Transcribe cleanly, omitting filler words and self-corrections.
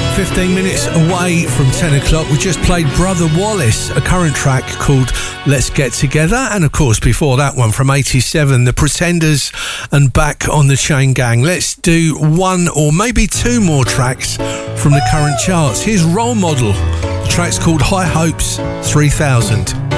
15 minutes away from 10 o'clock. We just played Brother Wallace, a current track called Let's Get Together. And of course, before that one from 87, The Pretenders and Back on the Chain Gang. Let's do one or maybe two more tracks from the current charts. Here's Role Model. The track's called High Hopes 3000.